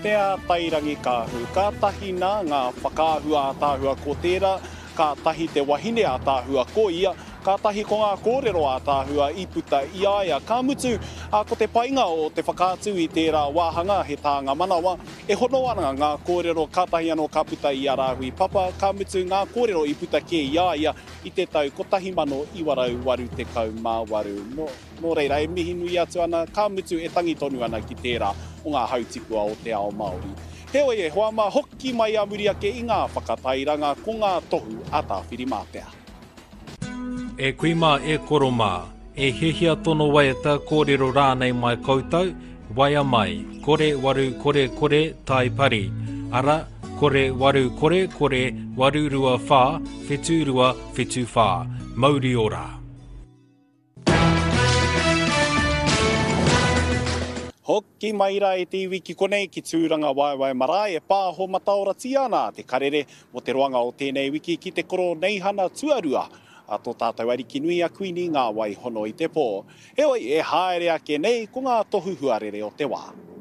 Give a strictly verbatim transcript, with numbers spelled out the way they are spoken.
te a tairangi ka hu, ka tahi nā ngā whakaahua a tāhua ko tērā, ka tahi te wahine a tāhua ko ia, ka tahi ko ngā kōrero a tāhua i puta i aia. Ka mutu, a ko te painga o te whakaatu i tērā wāhanga he tānga manawa, e hono ana ngā kōrero ka tahi anō ka puta i a rāhui papa, ka mutu ngā kōrero i puta ke i aia i te tau ko tahi mano i warau waru te kau mā waru. No, no reira, e mihi nui atu ana, ka mutu e tangi tonu ana ki tērā o ngā hautikua o te ao Māori. Heoi e hoa mā hoki mai a muri ake i ngā whakatairanga ko ngā tohu a tāwhiri mātea. E kui mā e koro mā, e hehia tono waiata kōrero rānei mai koutou, waia mai, kore waru kore kore tai pari, ara kore waru kore kore waru rua whā, whetu rua whetu whā, mauri ora. Hoki maira e te iwi ki konei ki tūranga Waewae Marae e pāho mataora tiana te karere mo te roanga o tēnei wiki ki te koro neihana tuarua. A tō tātou ariki nui a kuini ngā wai hono i te pō. Heoi e haere ake nei ko ngā tohu huarere o te wā.